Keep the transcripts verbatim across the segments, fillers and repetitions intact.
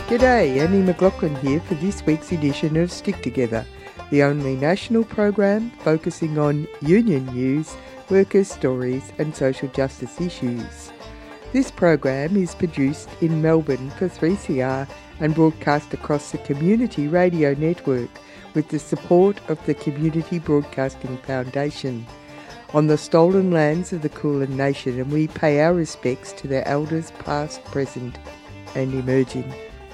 G'day, Annie McLaughlin here for this week's edition of Stick Together, the only national program focusing on union news, workers' stories and social justice issues. This program is produced in Melbourne for three C R and broadcast across the Community Radio Network with the support of the Community Broadcasting Foundation on the stolen lands of the Kulin Nation, and we pay our respects to their elders past, present and emerging.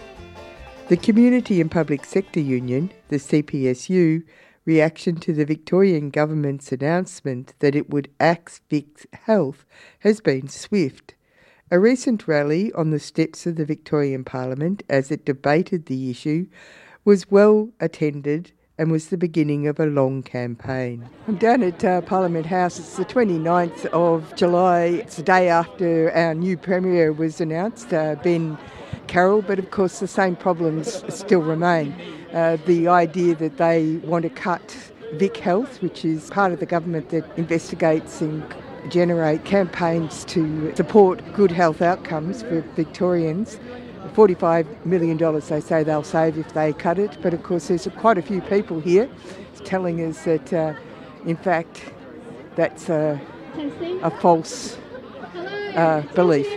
The Community and Public Sector Union, the C P S U, reaction to the Victorian Government's announcement that it would axe Vic Health has been swift. A recent rally on the steps of the Victorian Parliament as it debated the issue was well attended and was the beginning of a long campaign. I'm down at uh, Parliament House. It's the twenty-ninth of July. It's the day after our new Premier was announced, uh, Ben Carroll, but of course the same problems still remain. Uh, the idea that they want to cut Vic Health, which is part of the government that investigates and generate campaigns to support good health outcomes for Victorians. forty-five million dollars they say they'll save if they cut it, but of course there's quite a few people here telling us that uh, in fact that's a, a false uh, belief.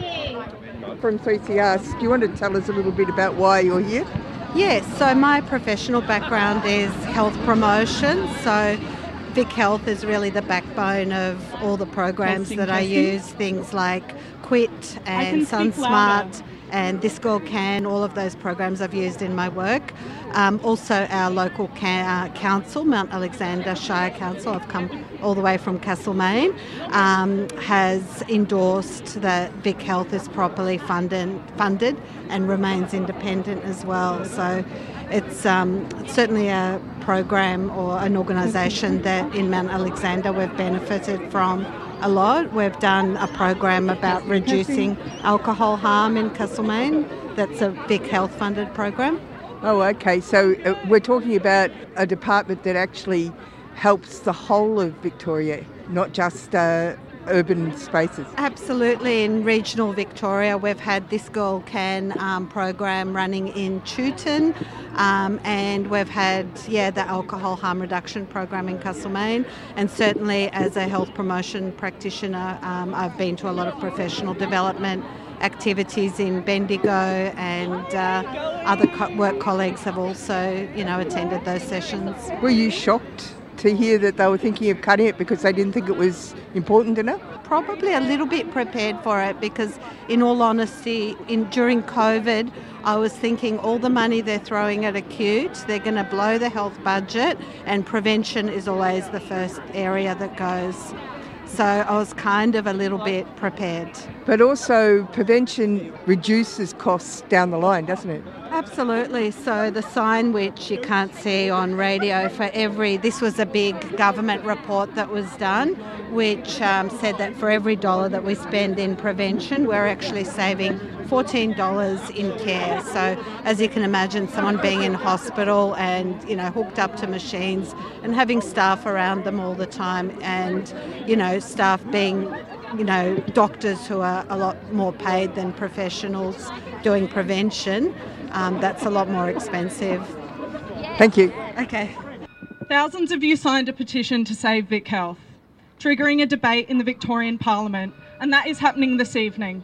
From three C R, do you want to tell us a little bit about why you're here? Yes, so my professional background is health promotion, so Vic Health is really the backbone of all the programs testing, that testing. I use, things like Quit and SunSmart and This Girl Can, all of those programs I've used in my work. Um, also our local ca- uh, council, Mount Alexander Shire Council, I've come all the way from Castlemaine, um, has endorsed that Vic Health is properly funded, funded and remains independent as well. So it's um, certainly a program or an organisation that in Mount Alexander we've benefited from a lot. We've done a program about reducing alcohol harm in Castlemaine. That's a Vic Health funded program. Oh, okay. So uh, we're talking about a department that actually helps the whole of Victoria, not just uh, urban spaces. Absolutely. In regional Victoria, we've had This Girl Can um, program running in Chewton, um, and we've had, yeah, the alcohol harm reduction program in Castlemaine. And certainly as a health promotion practitioner, um, I've been to a lot of professional development activities in Bendigo, and uh, other co- work colleagues have also, you know, attended those sessions. Were you shocked to hear that they were thinking of cutting it because they didn't think it was important enough? Probably a little bit prepared for it, because in all honesty, in during COVID, I was thinking all the money they're throwing at acute, they're going to blow the health budget, and prevention is always the first area that goes. So I was kind of a little bit prepared. But also prevention reduces costs down the line, doesn't it? Absolutely. So the sign, which you can't see on radio, for every, this was a big government report that was done, which um, said that for every dollar that we spend in prevention, we're actually saving fourteen dollars in care. So as you can imagine, someone being in hospital and, you know, hooked up to machines and having staff around them all the time, and, you know, staff being, you know, doctors who are a lot more paid than professionals doing prevention, um, that's a lot more expensive. Thank you. Okay. Thousands of you signed a petition to save Vic Health, triggering a debate in the Victorian Parliament, and that is happening this evening.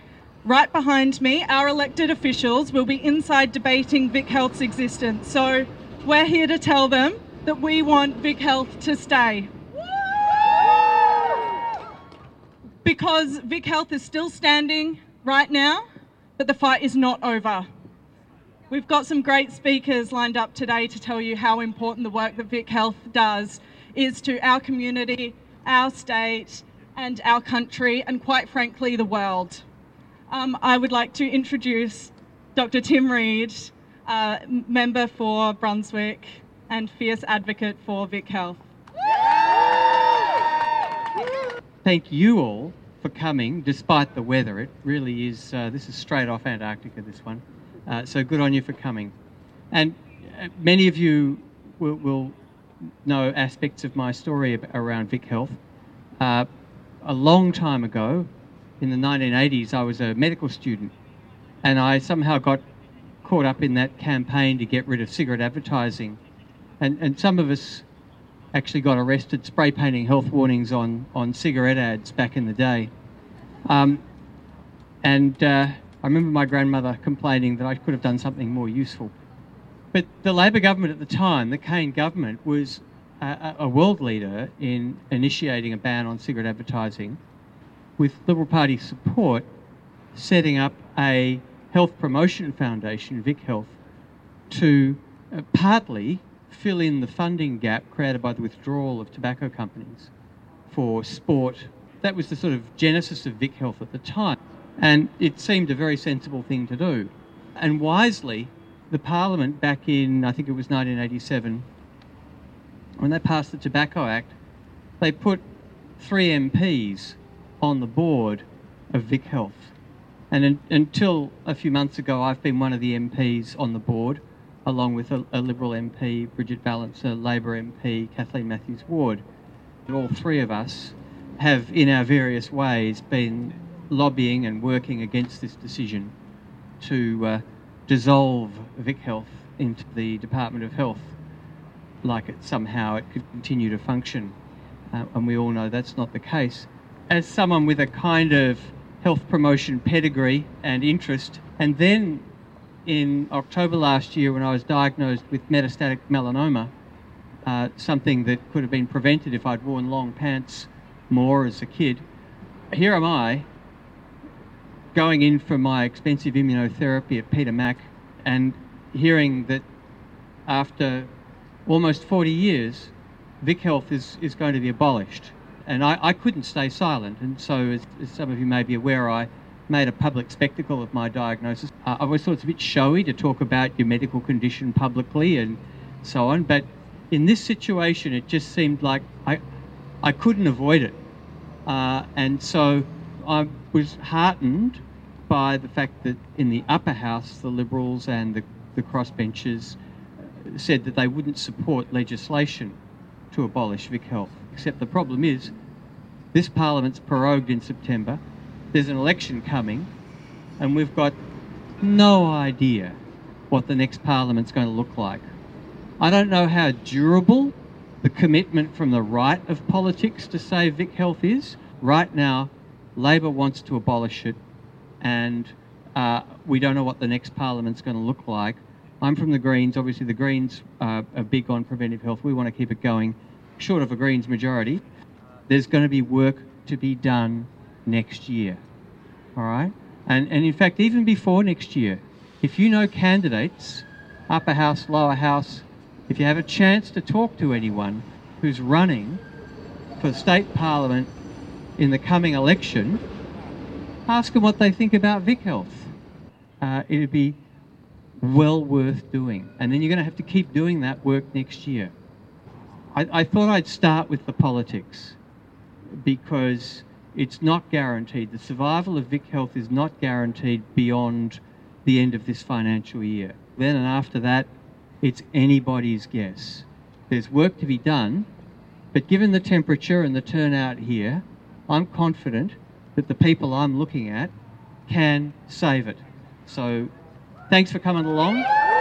Right behind me, our elected officials will be inside debating Vic Health's existence, so we're here to tell them that we want Vic Health to stay. Because Vic Health is still standing right now, but the fight is not over. We've got some great speakers lined up today to tell you how important the work that Vic Health does is to our community, our state, and our country, and quite frankly, the world. Um, I would like to introduce Doctor Tim Reid, uh, member for Brunswick and fierce advocate for Vic Health. Thank you all for coming, despite the weather. It really is, uh, this is straight off Antarctica, this one. Uh, so good on you for coming. And uh, many of you will, will know aspects of my story around Vic Health. Uh, a long time ago, in the nineteen eighties, I was a medical student, and I somehow got caught up in that campaign to get rid of cigarette advertising. And, and some of us actually got arrested spray painting health warnings on, on cigarette ads back in the day. Um, and uh, I remember my grandmother complaining that I could have done something more useful. But the Labor government at the time, the Kane government, was a, a world leader in initiating a ban on cigarette advertising, with Liberal Party support, setting up a health promotion foundation, Vic Health, to uh, partly fill in the funding gap created by the withdrawal of tobacco companies for sport. That was the sort of genesis of Vic Health at the time, and it seemed a very sensible thing to do. And wisely, the Parliament back in, I think it was nineteen eighty-seven, when they passed the Tobacco Act, they put three M Ps on the board of Vic Health. And in, until a few months ago, I've been one of the M Ps on the board, along with a, a Liberal M P, Bridget Valance, a Labor M P, Kathleen Matthews-Ward. All three of us have, in our various ways, been lobbying and working against this decision to uh, dissolve Vic Health into the Department of Health, like it somehow it could continue to function. Uh, and we all know that's not the case. As someone with a kind of health promotion pedigree and interest, and then in October last year when I was diagnosed with metastatic melanoma, uh, something that could have been prevented if I'd worn long pants more as a kid, here am I going in for my expensive immunotherapy at Peter Mac and hearing that after almost forty years, Vic Health is, is going to be abolished. And I, I couldn't stay silent, and so as, as some of you may be aware, I made a public spectacle of my diagnosis. Uh, I always thought it's a bit showy to talk about your medical condition publicly and so on, but in this situation it just seemed like I, I couldn't avoid it. Uh, and so I was heartened by the fact that in the upper house, the Liberals and the, the crossbenchers said that they wouldn't support legislation to abolish Vic Health. Except the problem is, this Parliament's prorogued in September, there's an election coming, and we've got no idea what the next Parliament's going to look like. I don't know how durable the commitment from the right of politics to save Vic Health is. Right now, Labor wants to abolish it, and uh, we don't know what the next Parliament's going to look like. I'm from the Greens. Obviously, the Greens uh, are big on preventive health. We want to keep it going. Short of a Greens majority, there's going to be work to be done next year, all right? And, and in fact, even before next year, if you know candidates, upper house, lower house, if you have a chance to talk to anyone who's running for state parliament in the coming election, ask them what they think about Vic Health. Uh, it'd be well worth doing. And then you're going to have to keep doing that work next year. I, I thought I'd start with the politics because it's not guaranteed. The survival of Vic Health is not guaranteed beyond the end of this financial year. Then and after that, it's anybody's guess. There's work to be done, but given the temperature and the turnout here, I'm confident that the people I'm looking at can save it. So thanks for coming along.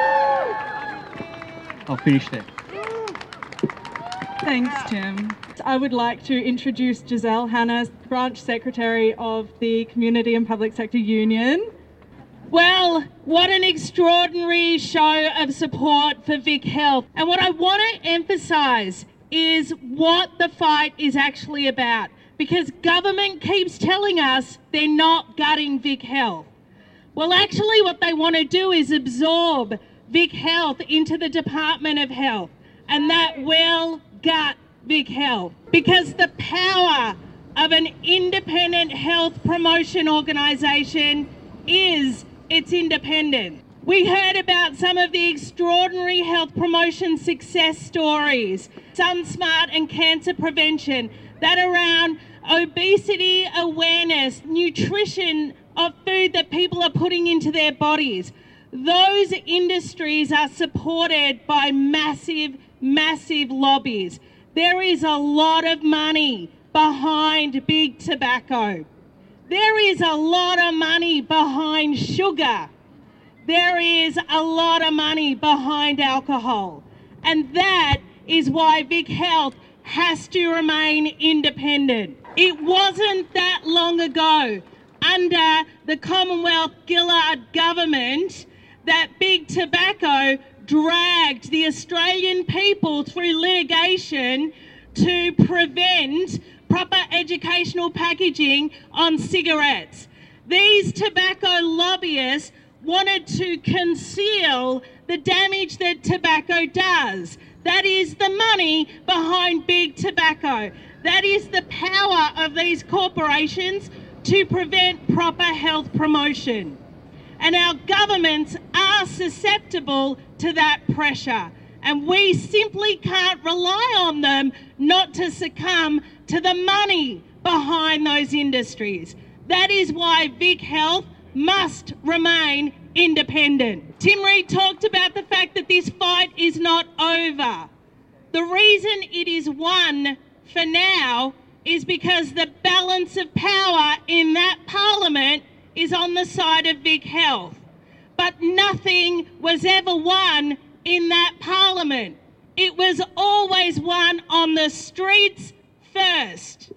I'll finish there. Thanks, Tim. I would like to introduce Giselle Hanna, Branch Secretary of the Community and Public Sector Union. Well, what an extraordinary show of support for Vic Health. And what I want to emphasise is what the fight is actually about. Because government keeps telling us they're not gutting Vic Health. Well, actually what they want to do is absorb Vic Health into the Department of Health. And that will gut Vic Health. Because the power of an independent health promotion organisation is its independence. We heard about some of the extraordinary health promotion success stories, SunSmart and cancer prevention, that around obesity awareness, nutrition of food that people are putting into their bodies. Those industries are supported by massive, massive lobbies. There is a lot of money behind big tobacco. There is a lot of money behind sugar. there is a lot of money behind alcohol. And that is why Vic Health has to remain independent. It wasn't that long ago, under the Commonwealth Gillard government, that Big Tobacco dragged the Australian people through litigation to prevent proper educational packaging on cigarettes. These tobacco lobbyists wanted to conceal the damage that tobacco does. That is the money behind Big Tobacco. That is the power of these corporations to prevent proper health promotion. And our governments are susceptible to that pressure. And we simply can't rely on them not to succumb to the money behind those industries. That is why Vic Health must remain independent. Tim Reid talked about the fact that this fight is not over. The reason it is won for now is because the balance of power in that parliament is on the side of Vic Health. But nothing was ever won in that parliament. It was always won on the streets first.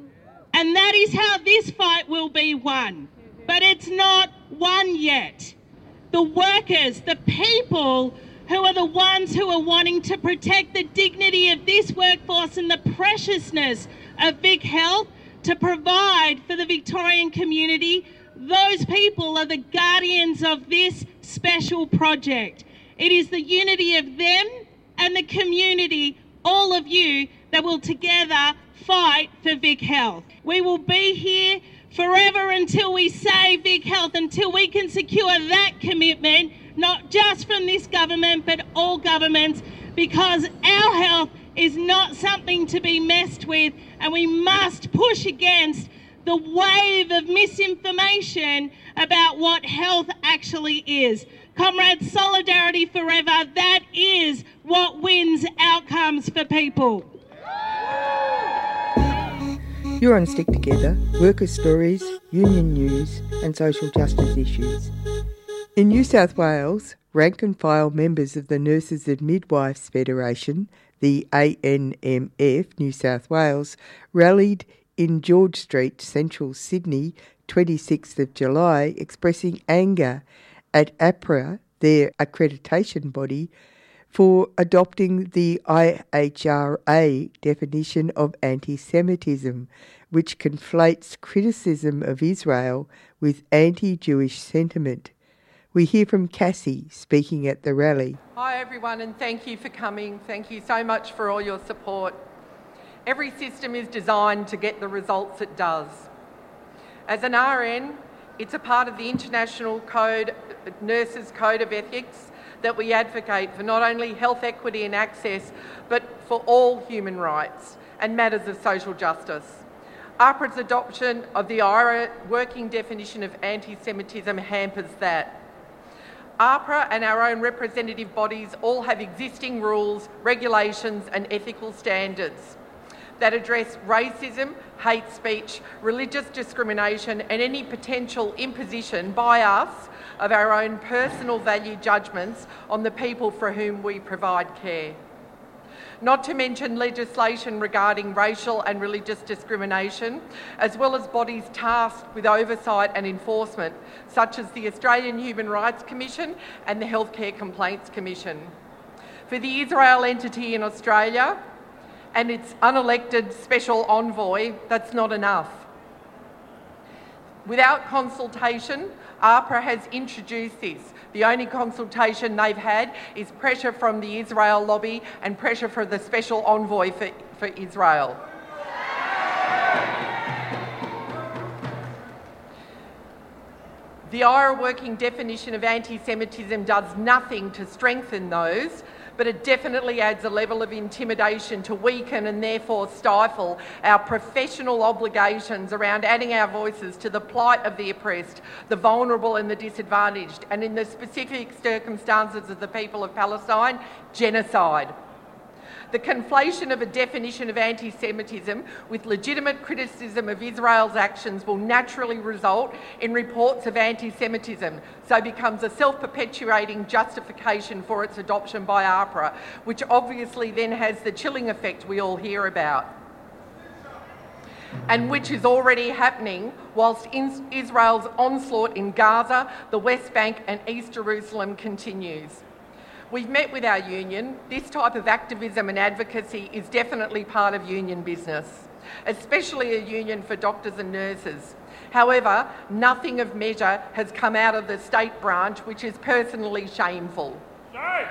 And that is how this fight will be won. But it's not won yet. The workers, the people who are the ones who are wanting to protect the dignity of this workforce and the preciousness of Vic Health to provide for the Victorian community, those people are the guardians of this special project. It is the unity of them and the community, all of you, that will together fight for Vic Health. We will be here forever until we save Vic Health, until we can secure that commitment, not just from this government, but all governments, because our health is not something to be messed with, and we must push against the wave of misinformation about what health actually is. Comrades, solidarity forever, that is what wins outcomes for people. You're on Stick Together, worker stories, union news and social justice issues. In New South Wales, rank and file members of the Nurses and Midwives Federation, the A N M F New South Wales, rallied in George Street, Central Sydney, twenty-sixth of July, expressing anger at APRA, their accreditation body, for adopting the I H R A definition of anti-Semitism, which conflates criticism of Israel with anti-Jewish sentiment. We hear from Cassie speaking at the rally. Hi everyone, and thank you for coming. Thank you so much for all your support. Every system is designed to get the results it does. As an R N, it's a part of the International Code, Nurses Code of Ethics, that we advocate for not only health equity and access, but for all human rights and matters of social justice. AHPRA's adoption of the I R A working definition of anti-Semitism hampers that. AHPRA and our own representative bodies all have existing rules, regulations and ethical standards that address racism, hate speech, religious discrimination and any potential imposition by us of our own personal value judgments on the people for whom we provide care. Not to mention legislation regarding racial and religious discrimination, as well as bodies tasked with oversight and enforcement, such as the Australian Human Rights Commission and the Healthcare Complaints Commission. For the Israel entity in Australia and its unelected special envoy, that's not enough. Without consultation, AHPRA has introduced this. The only consultation they've had is pressure from the Israel lobby and pressure for the special envoy for, for Israel. The I R A working definition of anti-Semitism does nothing to strengthen those, but it definitely adds a level of intimidation to weaken and therefore stifle our professional obligations around adding our voices to the plight of the oppressed, the vulnerable and the disadvantaged, and in the specific circumstances of the people of Palestine, genocide. The conflation of a definition of anti-Semitism with legitimate criticism of Israel's actions will naturally result in reports of anti-Semitism, so becomes a self-perpetuating justification for its adoption by AHPRA, which obviously then has the chilling effect we all hear about, and which is already happening whilst Israel's onslaught in Gaza, the West Bank and East Jerusalem continues. We've met with our union. This type of activism and advocacy is definitely part of union business, especially a union for doctors and nurses. However, nothing of measure has come out of the state branch, which is personally shameful. No.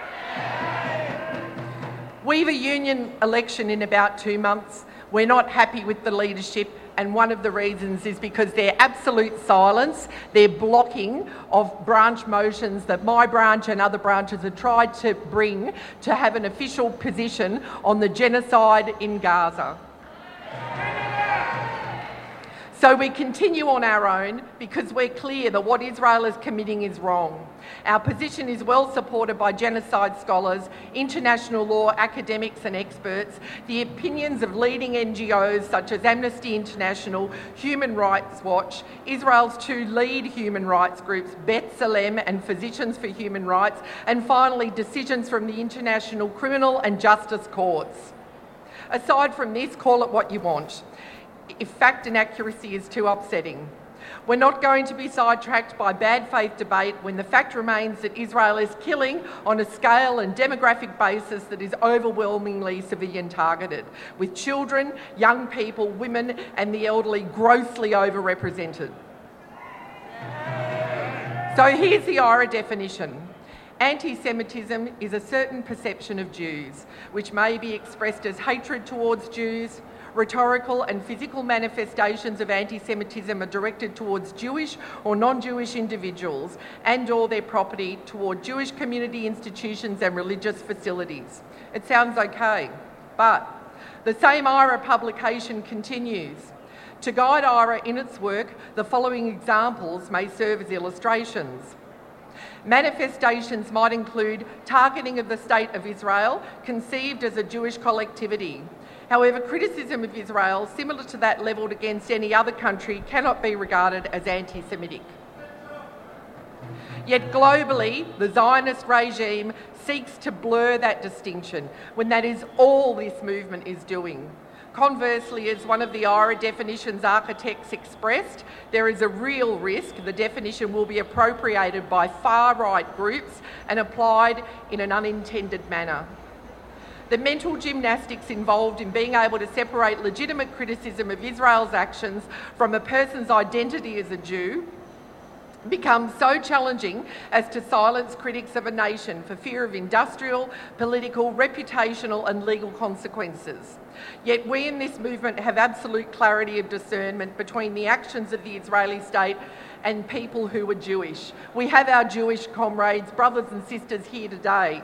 We've a union election in about two months. We're not happy with the leadership, and one of the reasons is because their absolute silence, their blocking of branch motions that my branch and other branches have tried to bring to have an official position on the genocide in Gaza. So we continue on our own because we're clear that what Israel is committing is wrong. Our position is well supported by genocide scholars, international law academics and experts, the opinions of leading N G Os such as Amnesty International, Human Rights Watch, Israel's two lead human rights groups, B'Tselem and Physicians for Human Rights, and finally decisions from the International Criminal and Justice Courts. Aside from this, call it what you want, if fact and accuracy is too upsetting. We're not going to be sidetracked by bad faith debate when the fact remains that Israel is killing on a scale and demographic basis that is overwhelmingly civilian targeted, with children, young people, women and the elderly grossly overrepresented. So here's the I R A definition. Anti-Semitism is a certain perception of Jews, which may be expressed as hatred towards Jews. Rhetorical and physical manifestations of anti-Semitism are directed towards Jewish or non-Jewish individuals and or their property, toward Jewish community institutions and religious facilities. It sounds okay, but the same I R A publication continues. To guide I R A in its work, the following examples may serve as illustrations. Manifestations might include targeting of the State of Israel, conceived as a Jewish collectivity. However, criticism of Israel, similar to that levelled against any other country, cannot be regarded as anti-Semitic. Yet globally, the Zionist regime seeks to blur that distinction when that is all this movement is doing. Conversely, as one of the I R A definitions architects expressed, there is a real risk the definition will be appropriated by far-right groups and applied in an unintended manner. The mental gymnastics involved in being able to separate legitimate criticism of Israel's actions from a person's identity as a Jew becomes so challenging as to silence critics of a nation for fear of industrial, political, reputational and legal consequences. Yet we in this movement have absolute clarity of discernment between the actions of the Israeli state and people who are Jewish. We have our Jewish comrades, brothers and sisters here today.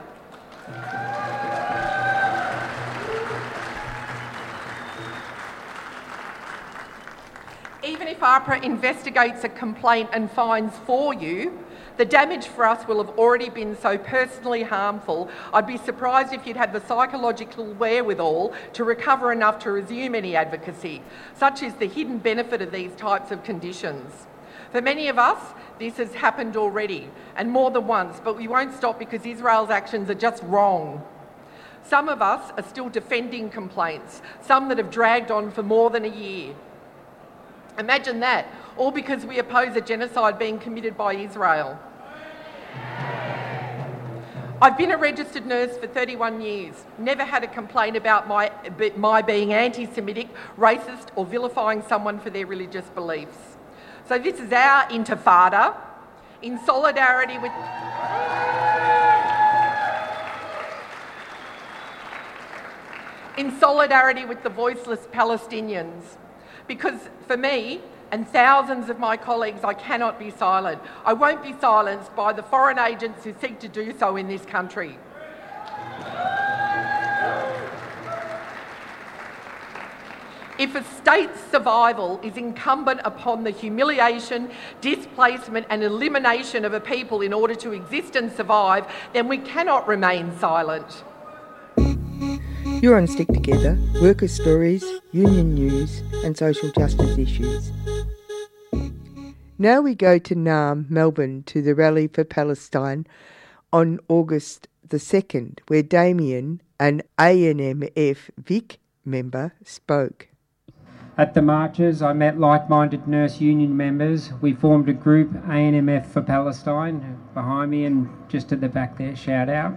Even if AHPRA investigates a complaint and fines for you, the damage for us will have already been so personally harmful, I'd be surprised if you'd have the psychological wherewithal to recover enough to resume any advocacy. Such is the hidden benefit of these types of conditions. For many of us, this has happened already, and more than once, but we won't stop because Israel's actions are just wrong. Some of us are still defending complaints, some that have dragged on for more than a year. Imagine that, all because we oppose a genocide being committed by Israel. I've been a registered nurse for thirty-one years, never had a complaint about my, my being anti-Semitic, racist or vilifying someone for their religious beliefs. So this is our intifada, in solidarity with... in solidarity with the voiceless Palestinians. Because for me and thousands of my colleagues, I cannot be silent. I won't be silenced by the foreign agents who seek to do so in this country. If a state's survival is incumbent upon the humiliation, displacement and elimination of a people in order to exist and survive, then we cannot remain silent. You're on Stick Together, worker stories, union news and social justice issues. Now we go to Naarm, Melbourne, to the Rally for Palestine on August the second, where Damien, an A N M F Vic member, spoke. At the marches, I met like-minded nurse union members. We formed a group, A N M F for Palestine, behind me and just at the back there, shout out,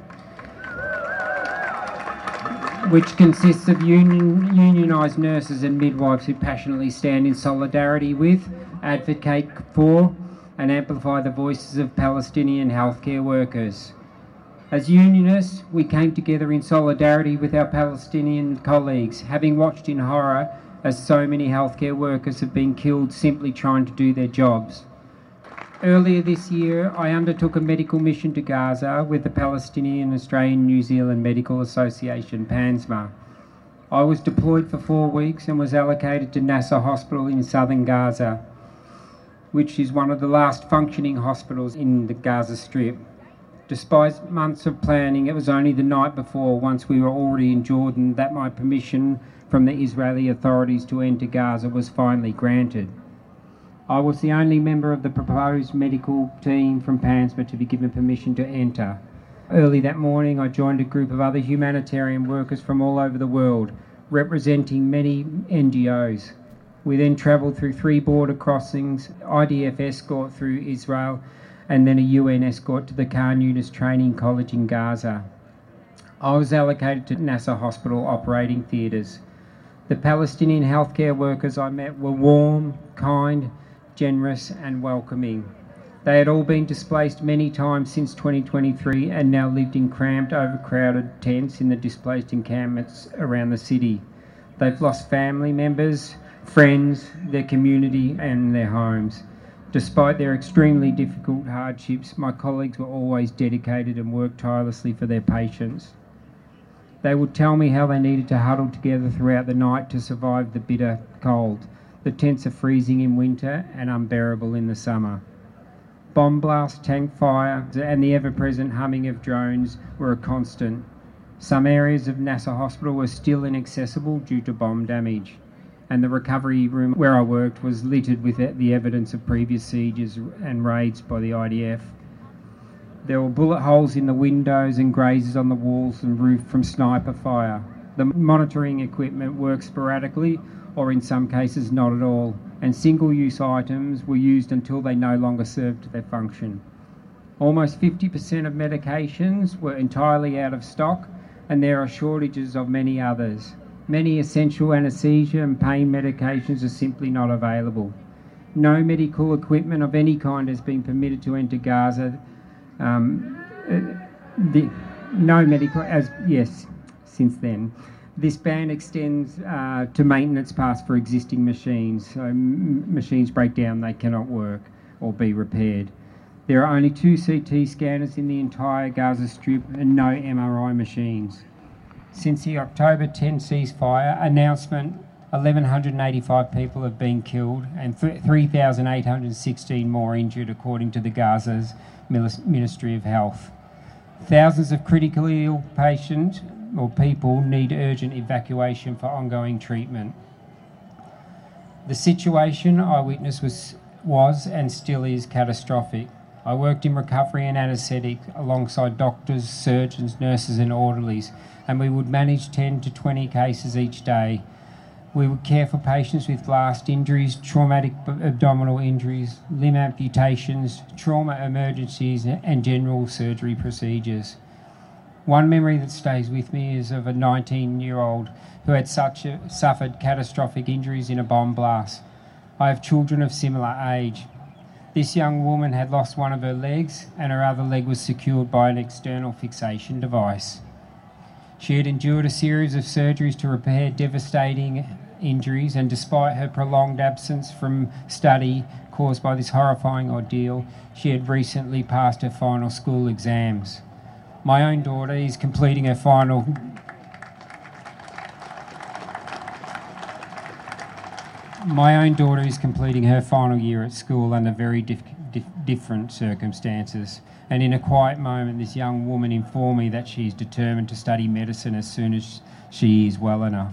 which consists of union, unionised nurses and midwives who passionately stand in solidarity with, advocate for and amplify the voices of Palestinian healthcare workers. As unionists, we came together in solidarity with our Palestinian colleagues, having watched in horror as so many healthcare workers have been killed simply trying to do their jobs. Earlier this year, I undertook a medical mission to Gaza with the Palestinian Australian New Zealand Medical Association, PANSMA. I was deployed for four weeks and was allocated to Nasser Hospital in southern Gaza, which is one of the last functioning hospitals in the Gaza Strip. Despite months of planning, it was only the night before, once we were already in Jordan, that my permission from the Israeli authorities to enter Gaza was finally granted. I was the only member of the proposed medical team from PANSMA to be given permission to enter. Early that morning, I joined a group of other humanitarian workers from all over the world, representing many N G Os. We then travelled through three border crossings, I D F escort through Israel, and then a U N escort to the Khan Yunis Training College in Gaza. I was allocated to Nasser Hospital operating theatres. The Palestinian healthcare workers I met were warm, kind, generous and welcoming. They had all been displaced many times since twenty twenty-three and now lived in cramped, overcrowded tents in the displaced encampments around the city. They've lost family members, friends, their community and their homes. Despite their extremely difficult hardships, my colleagues were always dedicated and worked tirelessly for their patients. They would tell me how they needed to huddle together throughout the night to survive the bitter cold. The tents are freezing in winter and unbearable in the summer. Bomb blasts, tank fire and the ever-present humming of drones were a constant. Some areas of Nasser Hospital were still inaccessible due to bomb damage, and the recovery room where I worked was littered with the evidence of previous sieges and raids by the I D F. There were bullet holes in the windows and grazes on the walls and roof from sniper fire. The monitoring equipment worked sporadically or in some cases not at all, and single-use items were used until they no longer served their function. Almost fifty percent of medications were entirely out of stock, and there are shortages of many others. Many essential anaesthesia and pain medications are simply not available. No medical equipment of any kind has been permitted to enter Gaza. Um, the, no medical, as yes, since then. This ban extends uh, to maintenance paths for existing machines. So m- machines break down, they cannot work or be repaired. There are only two C T scanners in the entire Gaza Strip and no M R I machines. Since the October tenth ceasefire announcement, one thousand one hundred eighty-five people have been killed and th- three thousand eight hundred sixteen more injured, according to the Gaza's Ministry of Health. Thousands of critically ill patients or people need urgent evacuation for ongoing treatment. The situation I witnessed was, was and still is catastrophic. I worked in recovery and anaesthetic alongside doctors, surgeons, nurses and orderlies, and we would manage ten to twenty cases each day. We would care for patients with blast injuries, traumatic abdominal injuries, limb amputations, trauma emergencies and general surgery procedures. One memory that stays with me is of a nineteen-year-old who had such a, suffered catastrophic injuries in a bomb blast. I have children of similar age. This young woman had lost one of her legs and her other leg was secured by an external fixation device. She had endured a series of surgeries to repair devastating injuries, and despite her prolonged absence from study caused by this horrifying ordeal, she had recently passed her final school exams. My own daughter is completing her final My own daughter is completing her final year at school under very dif- dif- different circumstances. And in a quiet moment, this young woman informed me that she is determined to study medicine as soon as she is well enough.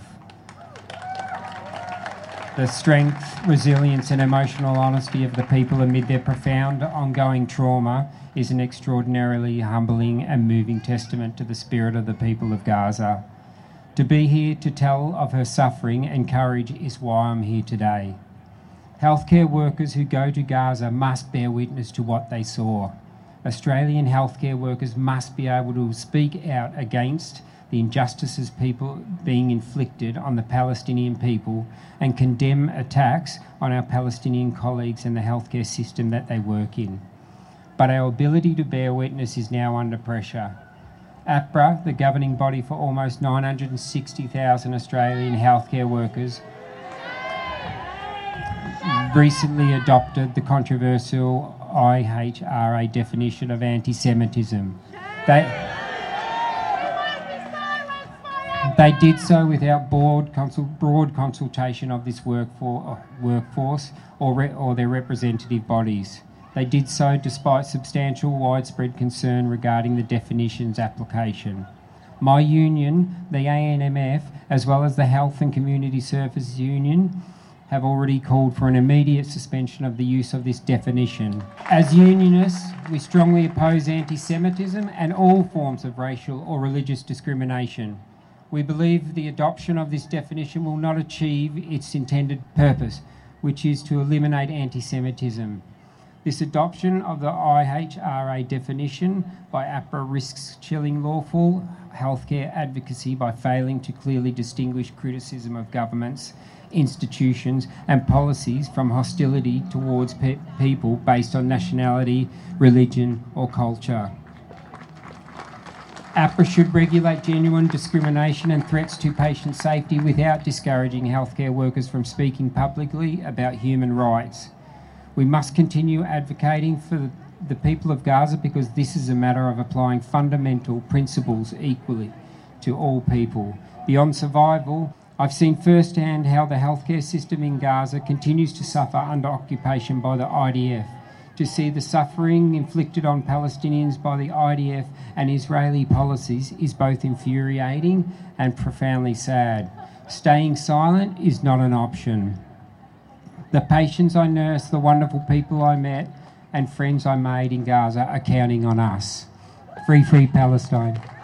The strength, resilience and emotional honesty of the people amid their profound ongoing trauma is an extraordinarily humbling and moving testament to the spirit of the people of Gaza. To be here to tell of her suffering and courage is why I'm here today. Healthcare workers who go to Gaza must bear witness to what they saw. Australian healthcare workers must be able to speak out against the injustices people being inflicted on the Palestinian people and condemn attacks on our Palestinian colleagues and the healthcare system that they work in. But our ability to bear witness is now under pressure. APRA, the governing body for almost nine hundred sixty thousand Australian healthcare workers, recently adopted the controversial I H R A definition of anti-Semitism. They, they did so without broad, consul, broad consultation of this workfor, workforce or, re, or their representative bodies. They did so despite substantial widespread concern regarding the definition's application. My union, the A N M F, as well as the Health and Community Services Union, have already called for an immediate suspension of the use of this definition. As unionists, we strongly oppose anti-Semitism and all forms of racial or religious discrimination. We believe the adoption of this definition will not achieve its intended purpose, which is to eliminate anti-Semitism. This adoption of the I H R A definition by APRA risks chilling lawful healthcare advocacy by failing to clearly distinguish criticism of governments, institutions and policies from hostility towards pe- people based on nationality, religion or culture. APRA should regulate genuine discrimination and threats to patient safety without discouraging healthcare workers from speaking publicly about human rights. We must continue advocating for the people of Gaza because this is a matter of applying fundamental principles equally to all people. Beyond survival, I've seen firsthand how the healthcare system in Gaza continues to suffer under occupation by the I D F. To see the suffering inflicted on Palestinians by the I D F and Israeli policies is both infuriating and profoundly sad. Staying silent is not an option. The patients I nursed, the wonderful people I met and friends I made in Gaza are counting on us. Free, free Palestine.